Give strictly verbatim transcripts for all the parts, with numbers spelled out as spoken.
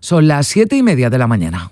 Son las siete y media de la mañana.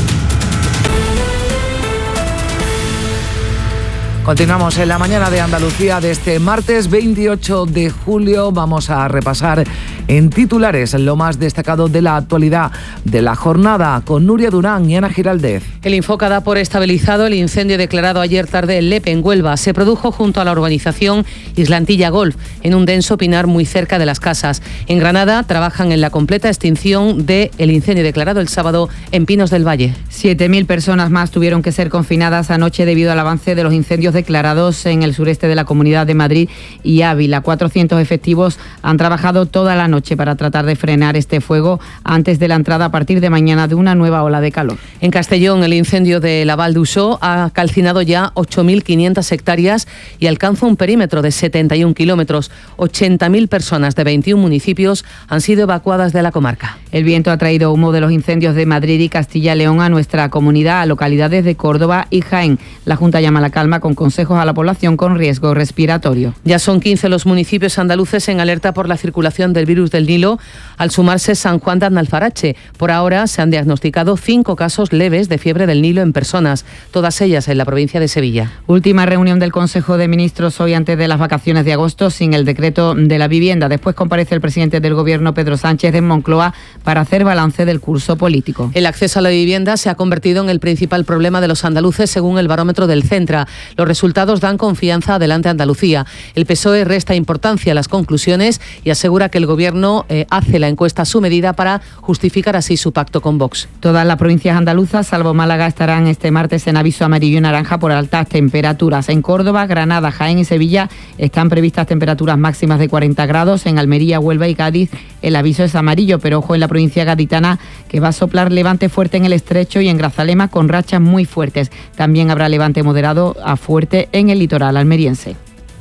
Continuamos en la mañana de Andalucía de este martes veintiocho de julio. Vamos a repasar en titulares lo más destacado de la actualidad de la jornada con Nuria Durán y Ana Giraldez. El Infoca da por estabilizado el incendio declarado ayer tarde en Lepe, en Huelva. Se produjo junto a la urbanización Islantilla Golf, en un denso pinar muy cerca de las casas. En Granada trabajan en la completa extinción del incendio declarado el sábado en Pinos del Valle. siete mil personas más tuvieron que ser confinadas anoche debido al avance de los incendios declarados en el sureste de la Comunidad de Madrid y Ávila. cuatrocientos efectivos han trabajado toda la noche para tratar de frenar este fuego antes de la entrada a partir de mañana de una nueva ola de calor. En Castellón, el incendio de la Val d'Usó ha calcinado ya ocho mil quinientas hectáreas y alcanza un perímetro de setenta y un kilómetros. ochenta mil personas de veintiún municipios han sido evacuadas de la comarca. El viento ha traído humo de los incendios de Madrid y Castilla y León a nuestra comunidad, a localidades de Córdoba y Jaén. La Junta llama a la calma con consejos a la población con riesgo respiratorio. Ya son quince los municipios andaluces en alerta por la circulación del virus del Nilo, al sumarse San Juan de Aznalfarache. Por ahora se han diagnosticado cinco casos leves de fiebre del Nilo en personas, todas ellas en la provincia de Sevilla. Última reunión del Consejo de Ministros hoy antes de las vacaciones de agosto sin el decreto de la vivienda. Después comparece el presidente del Gobierno, Pedro Sánchez, en Moncloa para hacer balance del curso político. El acceso a la vivienda se ha convertido en el principal problema de los andaluces según el barómetro del Centra. Los resultados dan confianza adelante Andalucía. El P S O E resta importancia a las conclusiones y asegura que el Gobierno eh, hace la encuesta a su medida para justificar así su pacto con Vox. Todas las provincias andaluzas, salvo Málaga, estarán este martes en aviso amarillo y naranja por altas temperaturas. En Córdoba, Granada, Jaén y Sevilla están previstas temperaturas máximas de cuarenta grados. En Almería, Huelva y Cádiz el aviso es amarillo, pero ojo en la provincia gaditana que va a soplar levante fuerte en el Estrecho y en Grazalema con rachas muy fuertes. También habrá levante moderado a fuerte en el litoral almeriense.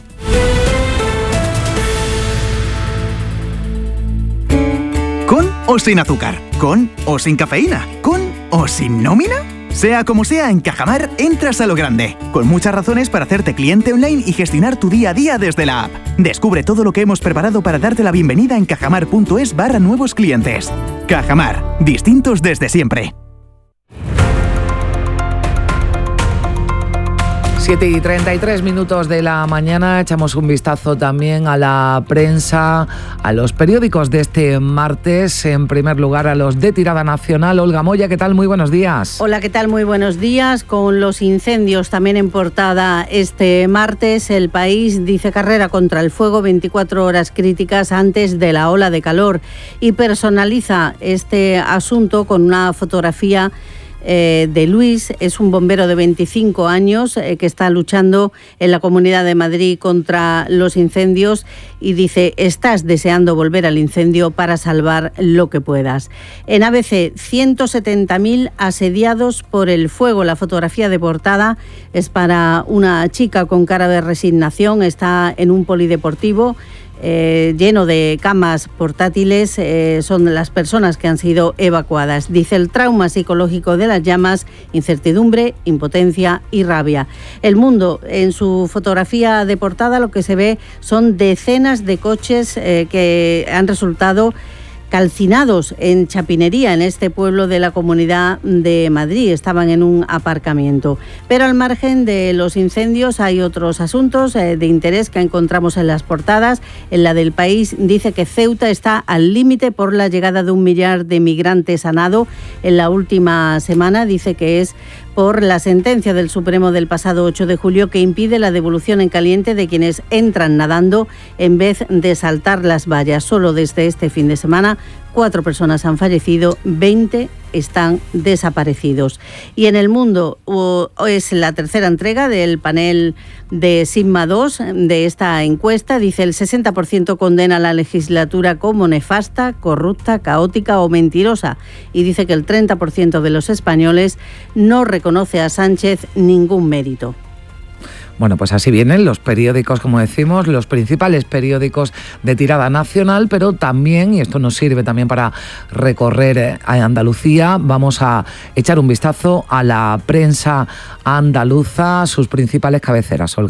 ¿Con o sin azúcar? ¿Con o sin cafeína? ¿Con o sin nómina? Sea como sea, en Cajamar entras a lo grande, con muchas razones para hacerte cliente online y gestionar tu día a día desde la app. Descubre todo lo que hemos preparado para darte la bienvenida en cajamar.es barra nuevos clientes. Cajamar, distintos desde siempre. siete y treinta y tres minutos de la mañana, echamos un vistazo también a la prensa, a los periódicos de este martes. En primer lugar, a los de tirada nacional. Olga Moya, ¿qué tal? Muy buenos días. Hola, ¿qué tal? Muy buenos días. Con los incendios también en portada este martes, El País dice carrera contra el fuego, veinticuatro horas críticas antes de la ola de calor, y personaliza este asunto con una fotografía Eh, de Luis. Es un bombero de veinticinco años eh, que está luchando en la Comunidad de Madrid contra los incendios y dice: estás deseando volver al incendio para salvar lo que puedas. En A B C, ciento setenta mil asediados por el fuego. La fotografía de portada es para una chica con cara de resignación. Está en un polideportivo Eh, lleno de camas portátiles. Eh, son las personas que han sido evacuadas. Dice: el trauma psicológico de las llamas, incertidumbre, impotencia y rabia. El Mundo, en su fotografía de portada, lo que se ve son decenas de coches eh, que han resultado calcinados en Chapinería, en este pueblo de la Comunidad de Madrid. Estaban en un aparcamiento. Pero al margen de los incendios hay otros asuntos eh, de interés que encontramos en las portadas. En la del País dice que Ceuta está al límite por la llegada de un millar de migrantes a nado en la última semana. Dice que es por la sentencia del Supremo del pasado ocho de julio que impide la devolución en caliente de quienes entran nadando en vez de saltar las vallas. Solo desde este fin de semana cuatro personas han fallecido, veinte están desaparecidos. Y en El Mundo o, es la tercera entrega del panel de Sigma dos de esta encuesta. Dice: el sesenta por ciento condena la legislatura como nefasta, corrupta, caótica o mentirosa. Y dice que el treinta por ciento de los españoles no reconoce a Sánchez ningún mérito. Bueno, pues así vienen los periódicos, como decimos, los principales periódicos de tirada nacional, pero también, y esto nos sirve también para recorrer a Andalucía, vamos a echar un vistazo a la prensa andaluza, sus principales cabeceras, Olga.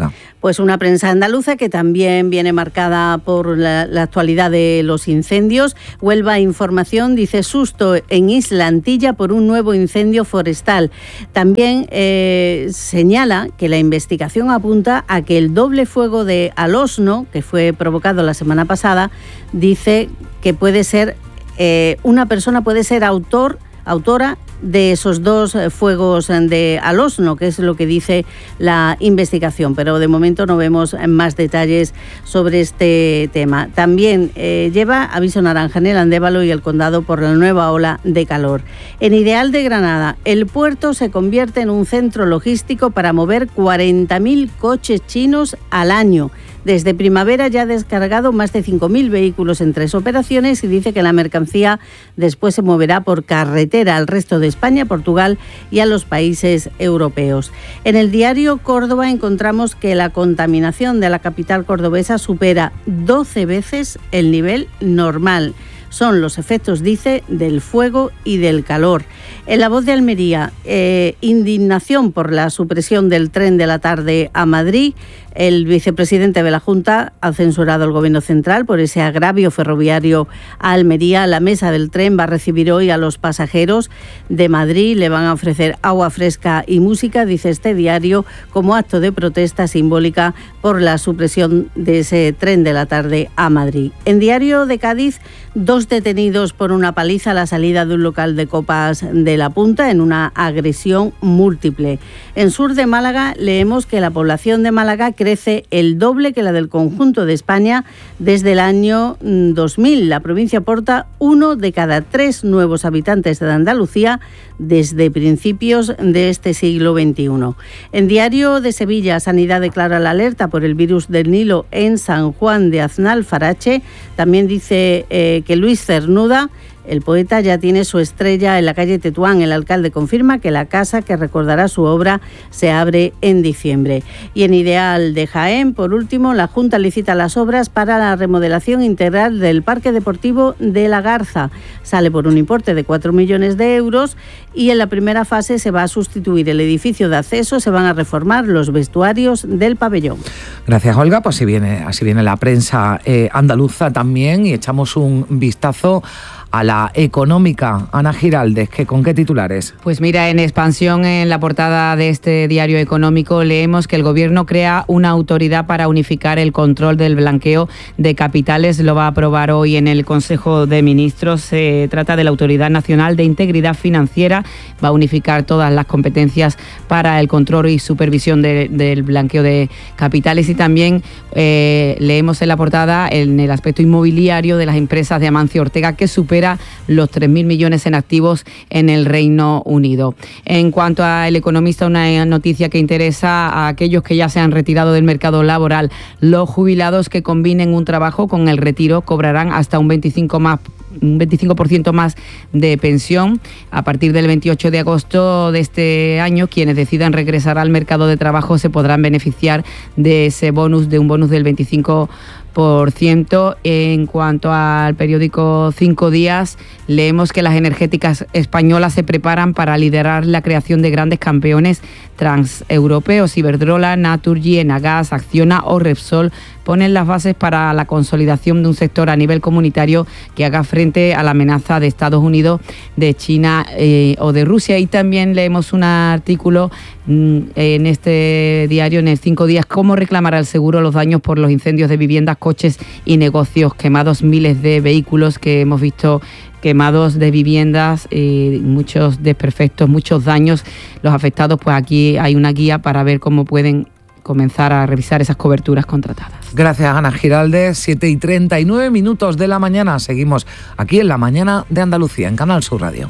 Pues una prensa andaluza que también viene marcada por la, la actualidad de los incendios. Huelva Información dice susto en Isla Antilla por un nuevo incendio forestal. También eh, señala que la investigación apunta a que el doble fuego de Alosno, que fue provocado la semana pasada, dice que puede ser, eh, una persona puede ser autor, autora de esos dos fuegos de Alosno, que es lo que dice la investigación, pero de momento no vemos más detalles sobre este tema. También eh, lleva aviso naranja en el Andévalo y el Condado por la nueva ola de calor. En Ideal de Granada, el puerto se convierte en un centro logístico para mover cuarenta mil coches chinos al año. Desde primavera ya ha descargado más de cinco mil vehículos en tres operaciones y dice que la mercancía después se moverá por carretera al resto de España, Portugal y a los países europeos. En el diario Córdoba encontramos que la contaminación de la capital cordobesa supera doce veces el nivel normal. Son los efectos, dice, del fuego y del calor. En La Voz de Almería, eh, indignación por la supresión del tren de la tarde a Madrid. El vicepresidente de la Junta ha censurado al Gobierno central por ese agravio ferroviario a Almería. La mesa del tren va a recibir hoy a los pasajeros de Madrid. Le van a ofrecer agua fresca y música, dice este diario, como acto de protesta simbólica por la supresión de ese tren de la tarde a Madrid. En Diario de Cádiz, dos detenidos por una paliza a la salida de un local de copas de La Punta en una agresión múltiple. En Sur de Málaga leemos que la población de Málaga crece el doble que la del conjunto de España desde el año dos mil. La provincia aporta uno de cada tres nuevos habitantes de Andalucía desde principios de este siglo veintiuno. En Diario de Sevilla, Sanidad declara la alerta por el virus del Nilo en San Juan de Aznalfarache. También dice eh, que Luis Cernuda, el poeta, ya tiene su estrella en la calle Tetuán. El alcalde confirma que la casa que recordará su obra se abre en diciembre. Y en Ideal de Jaén, por último, la Junta licita las obras para la remodelación integral del Parque Deportivo de La Garza. Sale por un importe de cuatro millones de euros y en la primera fase se va a sustituir el edificio de acceso, se van a reformar los vestuarios del pabellón. Gracias, Olga. Pues así viene, así viene la prensa eh, andaluza también, y echamos un vistazo a la económica. Ana Giraldez, ¿qué, ¿con qué titulares? Pues mira, en expansión, en la portada de este diario económico leemos que el Gobierno crea una autoridad para unificar el control del blanqueo de capitales. Lo va a aprobar hoy en el Consejo de Ministros. Se trata de la Autoridad Nacional de Integridad Financiera. Va a unificar todas las competencias para el control y supervisión de, del blanqueo de capitales. Y también eh, leemos en la portada, en el aspecto inmobiliario, de las empresas de Amancio Ortega, que supera los tres mil millones en activos en el Reino Unido. En cuanto a El Economista, una noticia que interesa a aquellos que ya se han retirado del mercado laboral. Los jubilados que combinen un trabajo con el retiro cobrarán hasta un veinticinco más un veinticinco por ciento más de pensión. A partir del veintiocho de agosto de este año, quienes decidan regresar al mercado de trabajo se podrán beneficiar de ese bonus, de un bonus del veinticinco por ciento. En cuanto al periódico Cinco Días, leemos que las energéticas españolas se preparan para liderar la creación de grandes campeones transeuropeos. Iberdrola, Naturgy, Enagas, Acciona o Repsol ponen las bases para la consolidación de un sector a nivel comunitario que haga frente a la amenaza de Estados Unidos, de China eh, o de Rusia. Y también leemos un artículo mm, en este diario, en el Cinco Días, cómo reclamará el seguro los daños por los incendios de viviendas, coches y negocios quemados. Miles de vehículos que hemos visto quemados, de viviendas, eh, muchos desperfectos, muchos daños. Los afectados, pues aquí hay una guía para ver cómo pueden comenzar a revisar esas coberturas contratadas. Gracias, Ana Giraldez. siete y treinta y nueve minutos de la mañana. Seguimos aquí en La Mañana de Andalucía, en Canal Sur Radio.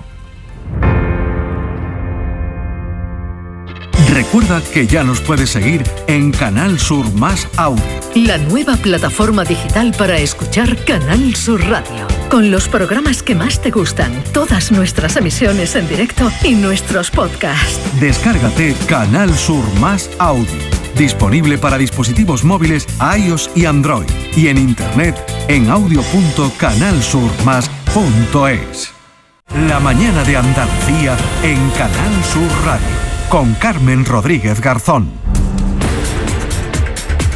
Recuerda que ya nos puedes seguir en Canal Sur Más Audio, la nueva plataforma digital para escuchar Canal Sur Radio, con los programas que más te gustan, todas nuestras emisiones en directo y nuestros podcasts. Descárgate Canal Sur Más Audio, disponible para dispositivos móviles iOS y Android, y en internet en audio punto canal sur más punto es. La mañana de Andalucía en Canal Sur Radio, con Carmen Rodríguez Garzón.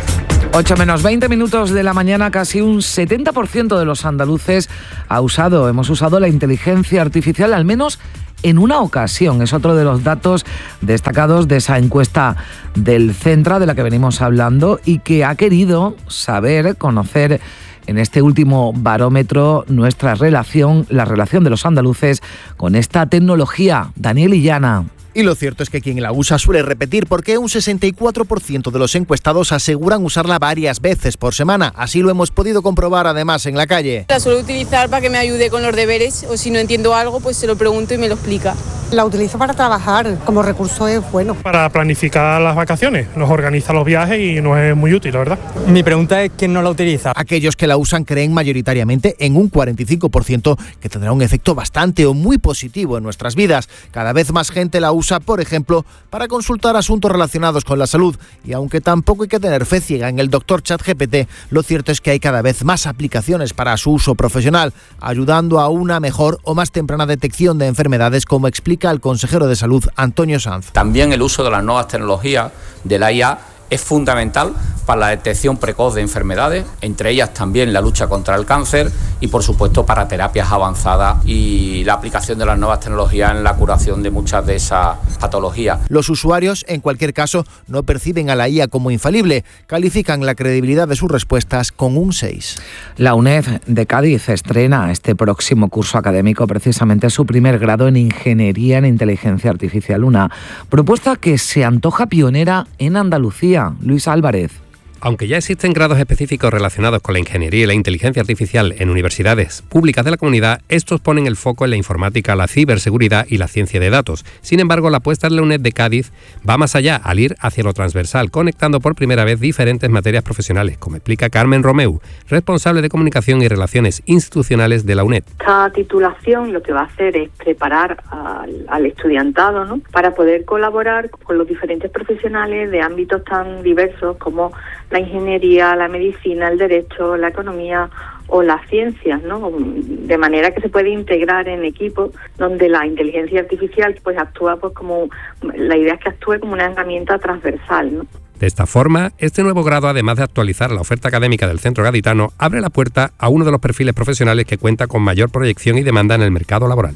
ocho menos veinte minutos de la mañana, casi un setenta por ciento de los andaluces ha usado, hemos usado la inteligencia artificial al menos en una ocasión. Es otro de los datos destacados de esa encuesta del Centra de la que venimos hablando y que ha querido saber, conocer en este último barómetro nuestra relación, la relación de los andaluces con esta tecnología. Daniel Illana. Y lo cierto es que quien la usa suele repetir, porque un sesenta y cuatro por ciento de los encuestados aseguran usarla varias veces por semana. Así lo hemos podido comprobar además en la calle. La suelo utilizar para que me ayude con los deberes, o si no entiendo algo, pues se lo pregunto y me lo explica. La utilizo para trabajar, como recurso es bueno. Para planificar las vacaciones, nos organiza los viajes y nos es muy útil, la verdad. Mi pregunta es ¿quién no la utiliza? Aquellos que la usan creen mayoritariamente en un cuarenta y cinco por ciento que tendrá un efecto bastante o muy positivo en nuestras vidas. Cada vez más gente la usa, por ejemplo, para consultar asuntos relacionados con la salud. Y aunque tampoco hay que tener fe ciega en el doctor ChatGPT, lo cierto es que hay cada vez más aplicaciones para su uso profesional, ayudando a una mejor o más temprana detección de enfermedades, como explica el consejero de Salud, Antonio Sanz. También el uso de las nuevas tecnologías de la I A es fundamental para la detección precoz de enfermedades, entre ellas también la lucha contra el cáncer y, por supuesto, para terapias avanzadas y la aplicación de las nuevas tecnologías en la curación de muchas de esas patologías. Los usuarios, en cualquier caso, no perciben a la I A como infalible. Califican la credibilidad de sus respuestas con un seis. La UNED de Cádiz estrena este próximo curso académico precisamente su primer grado en Ingeniería en Inteligencia Artificial, una propuesta que se antoja pionera en Andalucía. Luis Álvarez. Aunque ya existen grados específicos relacionados con la ingeniería y la inteligencia artificial en universidades públicas de la comunidad, estos ponen el foco en la informática, la ciberseguridad y la ciencia de datos. Sin embargo, la apuesta de la UNED de Cádiz va más allá, al ir hacia lo transversal, conectando por primera vez diferentes materias profesionales, como explica Carmen Romeu, responsable de Comunicación y Relaciones Institucionales de la UNED. Esta titulación lo que va a hacer es preparar al, al estudiantado, ¿no?, para poder colaborar con los diferentes profesionales de ámbitos tan diversos como la ingeniería, la medicina, el derecho, la economía o las ciencias, ¿no? De manera que se puede integrar en equipos donde la inteligencia artificial pues actúa pues como, la idea es que actúe como una herramienta transversal, ¿no? De esta forma, este nuevo grado, además de actualizar la oferta académica del centro gaditano, abre la puerta a uno de los perfiles profesionales que cuenta con mayor proyección y demanda en el mercado laboral.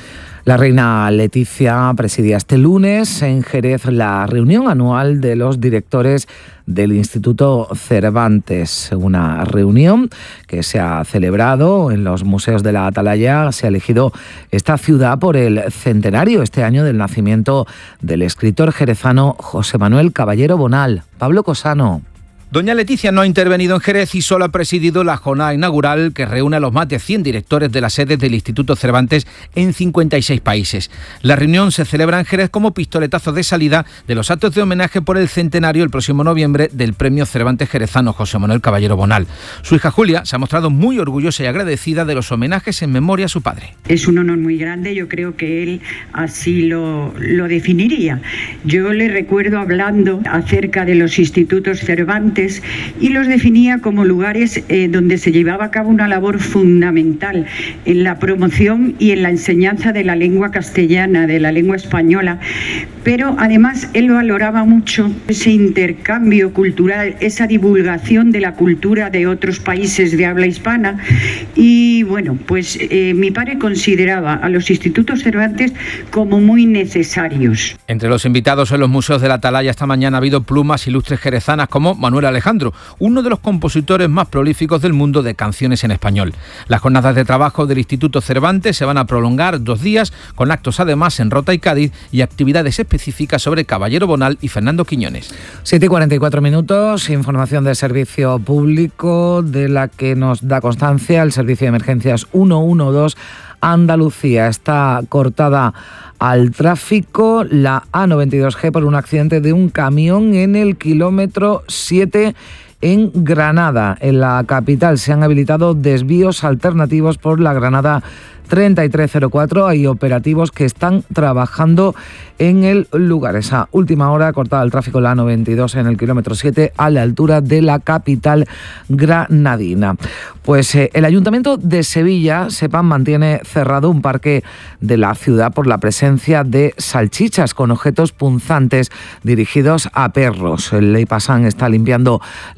La reina Leticia presidía este lunes en Jerez la reunión anual de los directores del Instituto Cervantes, una reunión que se ha celebrado en los museos de la Atalaya. Se ha elegido esta ciudad por el centenario este año del nacimiento del escritor jerezano José Manuel Caballero Bonal. Pablo Cosano. Doña Leticia no ha intervenido en Jerez y solo ha presidido la jornada inaugural que reúne a los más de cien directores de las sedes del Instituto Cervantes en cincuenta y seis países. La reunión se celebra en Jerez como pistoletazo de salida de los actos de homenaje por el centenario el próximo noviembre del Premio Cervantes Jerezano José Manuel Caballero Bonal. Su hija Julia se ha mostrado muy orgullosa y agradecida de los homenajes en memoria a su padre. Es un honor muy grande, yo creo que él así lo, lo definiría. Yo le recuerdo hablando acerca de los institutos Cervantes y los definía como lugares eh, donde se llevaba a cabo una labor fundamental en la promoción y en la enseñanza de la lengua castellana, de la lengua española, pero además él valoraba mucho ese intercambio cultural, esa divulgación de la cultura de otros países de habla hispana y bueno, pues eh, mi padre consideraba a los institutos Cervantes como muy necesarios. Entre los invitados en los museos de la Atalaya esta mañana ha habido plumas ilustres jerezanas como Manuel Alejandro, uno de los compositores más prolíficos del mundo de canciones en español. Las jornadas de trabajo del Instituto Cervantes se van a prolongar dos días, con actos además en Rota y Cádiz y actividades específicas sobre Caballero Bonal y Fernando Quiñones. siete y cuarenta y cuatro minutos, información del servicio público de la que nos da constancia el Servicio de Emergencias ciento doce. Andalucía está cortada al tráfico la A noventa y dos G por un accidente de un camión en el kilómetro siete en Granada. En la capital se han habilitado desvíos alternativos por la Granada treinta y tres cero cuatro. Hay operativos que están trabajando en el lugar. Esa última hora cortada el tráfico la A noventa y dos en el kilómetro siete a la altura de la capital granadina. Pues eh, el Ayuntamiento de Sevilla, sepan, mantiene cerrado un parque de la ciudad por la presencia de salchichas con objetos punzantes dirigidos a perros. El Ley Pasan está limpiando la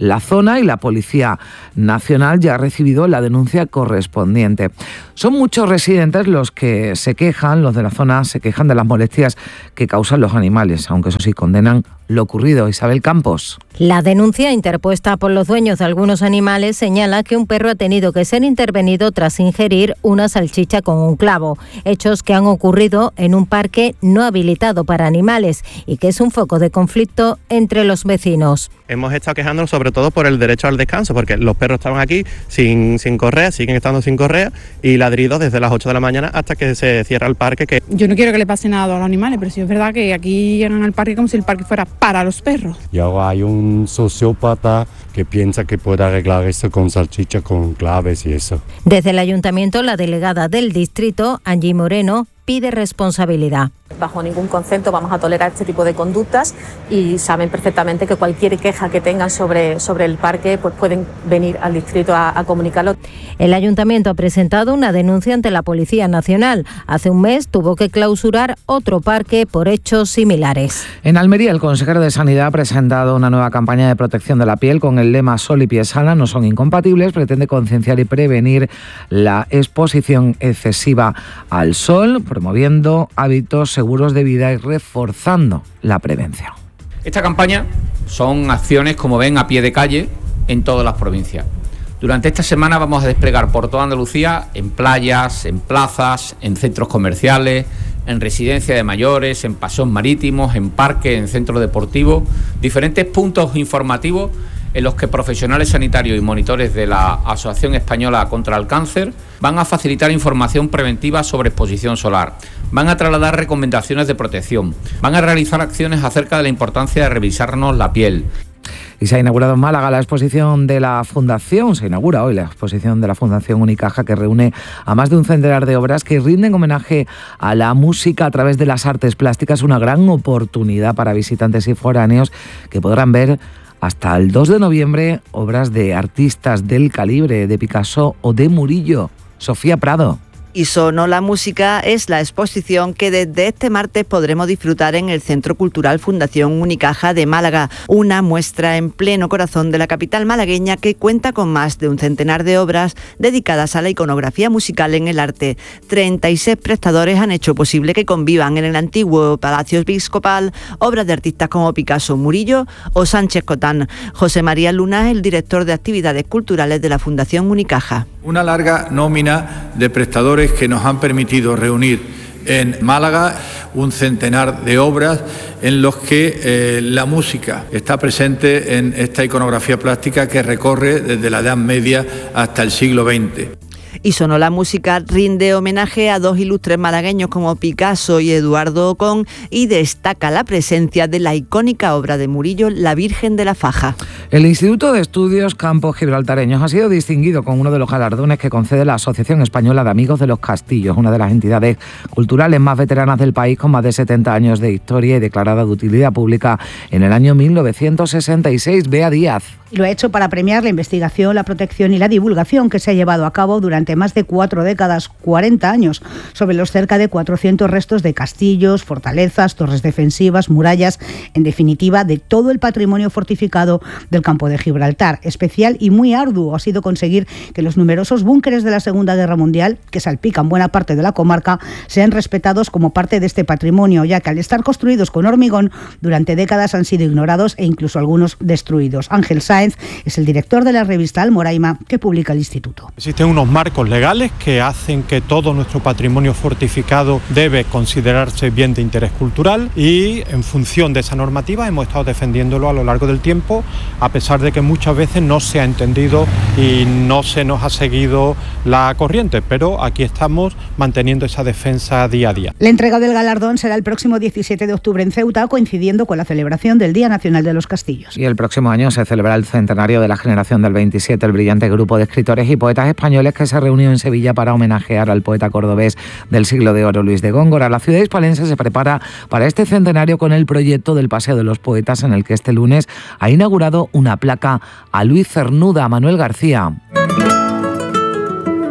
la zona y la Policía Nacional ya ha recibido la denuncia correspondiente. Son muchos residentes los que se quejan, los de la zona se quejan de las molestias que causan los animales, aunque eso sí condenan lo ocurrido. Isabel Campos. La denuncia interpuesta por los dueños de algunos animales señala que un perro ha tenido que ser intervenido tras ingerir una salchicha con un clavo, hechos que han ocurrido en un parque no habilitado para animales y que es un foco de conflicto entre los vecinos. Hemos estado quejándonos sobre todo por el derecho al descanso, porque los perros estaban aquí sin, sin correa, siguen estando sin correa y ladridos desde las ocho de la mañana hasta que se cierra el parque. Que... Yo no quiero que le pase nada a los animales, pero sí es verdad que aquí llegan al parque como si el parque fuera para los perros. Y ahora hay un sociópata que piensa que puede arreglar esto con salchicha, con claves y eso. Desde el ayuntamiento, la delegada del distrito, Angie Moreno, pide responsabilidad. Bajo ningún concepto vamos a tolerar este tipo de conductas y saben perfectamente que cualquier queja que tengan sobre, sobre el parque pues pueden venir al distrito a, a comunicarlo. El ayuntamiento ha presentado una denuncia ante la Policía Nacional. Hace un mes tuvo que clausurar otro parque por hechos similares. En Almería, el consejero de Sanidad ha presentado una nueva campaña de protección de la piel con el lema Sol y piel sana no son incompatibles. Pretende concienciar y prevenir la exposición excesiva al sol, promoviendo hábitos seguros de vida y reforzando la prevención. Esta campaña son acciones, como ven, a pie de calle en todas las provincias. Durante esta semana vamos a desplegar por toda Andalucía, en playas, en plazas, en centros comerciales, en residencias de mayores, en paseos marítimos, en parques, en centros deportivos, diferentes puntos informativos en los que profesionales sanitarios y monitores de la Asociación Española contra el Cáncer van a facilitar información preventiva sobre exposición solar, van a trasladar recomendaciones de protección, van a realizar acciones acerca de la importancia de revisarnos la piel. Y se ha inaugurado en Málaga la exposición de la Fundación, se inaugura hoy la exposición de la Fundación Unicaja, que reúne a más de un centenar de obras que rinden homenaje a la música a través de las artes plásticas, una gran oportunidad para visitantes y foráneos que podrán ver hasta el dos de noviembre obras de artistas del calibre de Picasso o de Murillo. Sofía Prado. Y Sonó la Música es la exposición que desde este martes podremos disfrutar en el Centro Cultural Fundación Unicaja de Málaga, una muestra en pleno corazón de la capital malagueña que cuenta con más de un centenar de obras dedicadas a la iconografía musical en el arte. treinta y seis prestadores han hecho posible que convivan en el antiguo Palacio Episcopal obras de artistas como Picasso, Murillo o Sánchez Cotán. José María Luna es el director de actividades culturales de la Fundación Unicaja. Una larga nómina de prestadores que nos han permitido reunir en Málaga un centenar de obras en los que eh, la música está presente en esta iconografía plástica que recorre desde la Edad Media hasta el siglo veinte. Y Sonó la Música rinde homenaje a dos ilustres malagueños como Picasso y Eduardo Ocón y destaca la presencia de la icónica obra de Murillo, La Virgen de la Faja. El Instituto de Estudios Campos Gibraltareños ha sido distinguido con uno de los galardones que concede la Asociación Española de Amigos de los Castillos, una de las entidades culturales más veteranas del país, con más de setenta años de historia y declarada de utilidad pública en el año mil novecientos sesenta y seis. Bea Díaz. Y lo ha hecho para premiar la investigación, la protección y la divulgación que se ha llevado a cabo durante más de cuatro décadas, cuarenta años, sobre los cerca de cuatrocientos restos de castillos, fortalezas, torres defensivas, murallas, en definitiva, de todo el patrimonio fortificado del campo de Gibraltar. Especial y muy arduo ha sido conseguir que los numerosos búnkeres de la Segunda Guerra Mundial, que salpican buena parte de la comarca, sean respetados como parte de este patrimonio, ya que al estar construidos con hormigón, durante décadas han sido ignorados e incluso algunos destruidos. Ángel Sáenz es el director de la revista Almoraima que publica el Instituto. Existen unos marcos legales que hacen que todo nuestro patrimonio fortificado debe considerarse bien de interés cultural y en función de esa normativa hemos estado defendiéndolo a lo largo del tiempo, a pesar de que muchas veces no se ha entendido y no se nos ha seguido la corriente, pero aquí estamos manteniendo esa defensa día a día. La entrega del galardón será el próximo diecisiete de octubre en Ceuta, coincidiendo con la celebración del Día Nacional de los Castillos. Y el próximo año se celebra el centenario de la generación del veintisiete, el brillante grupo de escritores y poetas españoles que se reunió en Sevilla para homenajear al poeta cordobés del siglo de oro, Luis de Góngora. La ciudad hispalense se prepara para este centenario con el proyecto del Paseo de los Poetas, en el que este lunes ha inaugurado una placa a Luis Cernuda. Manuel García.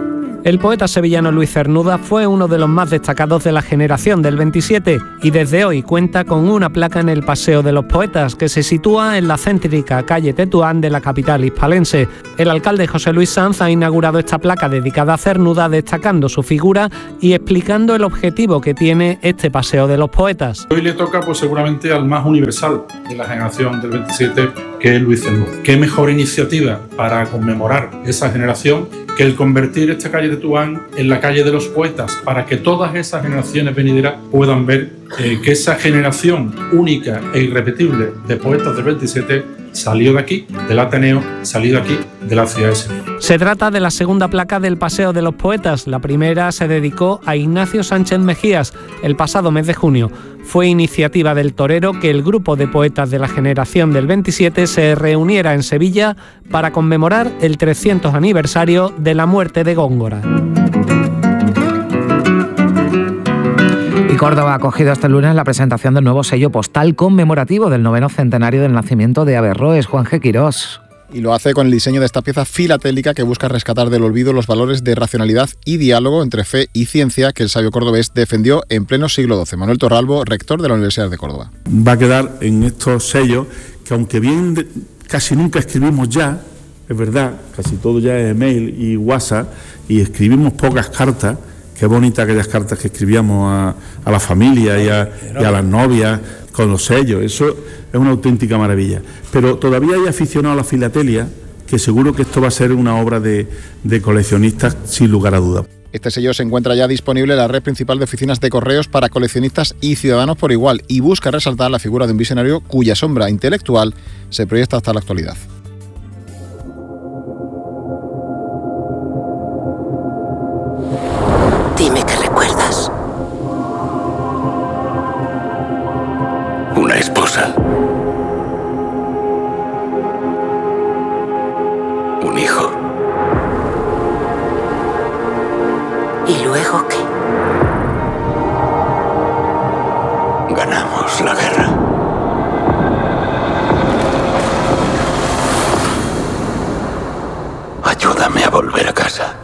El poeta sevillano Luis Cernuda fue uno de los más destacados de la generación del veintisiete y desde hoy cuenta con una placa en el Paseo de los Poetas que se sitúa en la céntrica calle Tetuán de la capital hispalense. El alcalde José Luis Sanz ha inaugurado esta placa dedicada a Cernuda, destacando su figura y explicando el objetivo que tiene este Paseo de los Poetas. Hoy le toca pues seguramente al más universal de la generación del veintisiete, que es Luis Cernuda. ¿Qué mejor iniciativa para conmemorar esa generación que el convertir esta calle de Tetuán en la calle de los poetas, para que todas esas generaciones venideras puedan ver eh, que esa generación única e irrepetible de poetas del veintisiete salió de aquí, del Ateneo, salió de aquí, de la ciudad de Sevilla. Se trata de la segunda placa del Paseo de los Poetas. La primera se dedicó a Ignacio Sánchez Mejías el pasado mes de junio. Fue iniciativa del torero que el grupo de poetas de la generación del veintisiete se reuniera en Sevilla para conmemorar el trescientos aniversario de la muerte de Góngora. Y Córdoba ha acogido este lunes la presentación del nuevo sello postal conmemorativo del noveno centenario del nacimiento de Averroes, Juan G. Quirós. Y lo hace con el diseño de esta pieza filatélica que busca rescatar del olvido los valores de racionalidad y diálogo entre fe y ciencia que el sabio cordobés defendió en pleno siglo doce. Manuel Torralbo, rector de la Universidad de Córdoba. Va a quedar en estos sellos que, aunque bien de, casi nunca escribimos ya, es verdad, casi todo ya es email y WhatsApp, y escribimos pocas cartas. Qué bonitas aquellas cartas que escribíamos a, a la familia y a, y a las novias con los sellos. Eso es una auténtica maravilla. Pero todavía hay aficionados a la filatelia que seguro que esto va a ser una obra de, de coleccionistas sin lugar a dudas. Este sello se encuentra ya disponible en la red principal de oficinas de correos para coleccionistas y ciudadanos por igual y busca resaltar la figura de un visionario cuya sombra intelectual se proyecta hasta la actualidad. Dime qué recuerdas. Una esposa. Un hijo. ¿Y luego qué? Ganamos la guerra. Ayúdame a volver a casa.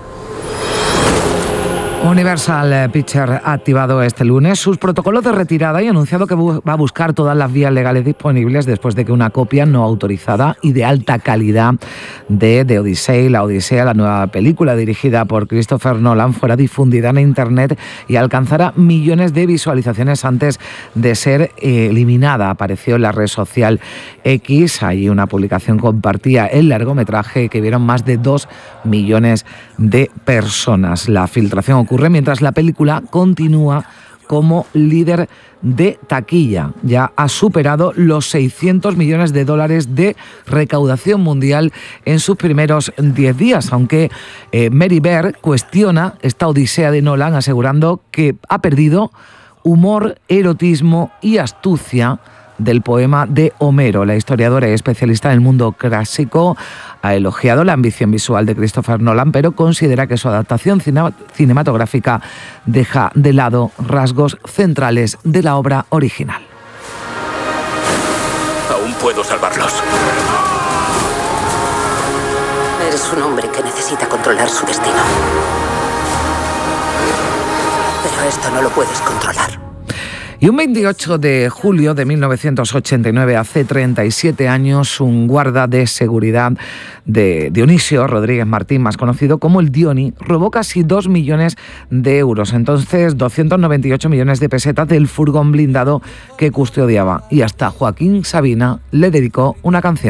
Universal Pictures ha activado este lunes sus protocolos de retirada y ha anunciado que va a buscar todas las vías legales disponibles después de que una copia no autorizada y de alta calidad de The Odyssey, la Odisea, la nueva película dirigida por Christopher Nolan, fuera difundida en Internet y alcanzara millones de visualizaciones antes de ser eliminada. Apareció en la red social X, allí una publicación compartía el largometraje que vieron más de dos millones de personas. La filtración ocurre mientras la película continúa como líder de taquilla. Ya ha superado los seiscientos millones de dólares de recaudación mundial en sus primeros diez días, aunque eh, Mary Bear cuestiona esta Odisea de Nolan, asegurando que ha perdido humor, erotismo y astucia del poema de Homero. La historiadora y especialista en el mundo clásico ha elogiado la ambición visual de Christopher Nolan, pero considera que su adaptación cine- cinematográfica deja de lado rasgos centrales de la obra original. Aún puedo salvarlos. Eres un hombre que necesita controlar su destino. Pero esto no lo puedes controlar. Y un veintiocho de julio de mil novecientos ochenta y nueve, hace treinta y siete años, un guarda de seguridad de Dionisio Rodríguez Martín, más conocido como el Dioni, robó casi dos millones de euros, entonces doscientos noventa y ocho millones de pesetas del furgón blindado que custodiaba. Y hasta Joaquín Sabina le dedicó una canción.